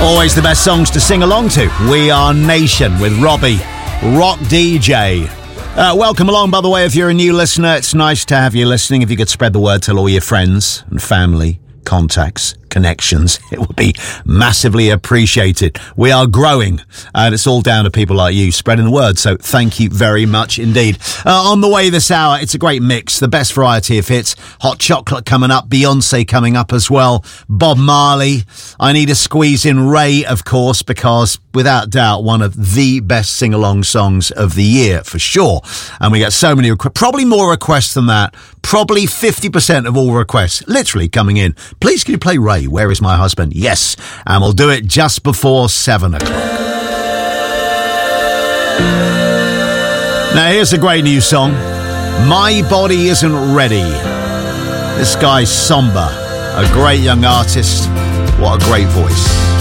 Always the best songs to sing along to. We Are Nation with Robbie, Rock DJ. Welcome along, by the way, if you're a new listener. It's nice to have you listening. If you could spread the word, tell all your friends and family, contacts, connections, it would be massively appreciated. We are growing, and it's all down to people like you spreading the word, so thank you very much indeed. On the way this hour, it's a great mix, the best variety of hits. Hot Chocolate coming up, Beyonce coming up as well, Bob Marley. I need to squeeze in Ray, of course, because without doubt one of the best sing-along songs of the year for sure. And we get so many requests, probably more requests than that, probably 50% of all requests literally coming in. Please can you play Ray, Where Is My Husband? Yes, and we'll do it just before 7 o'clock. Now here's a great new song, My Body Isn't Ready. This guy's Somber, a great young artist. What a great voice.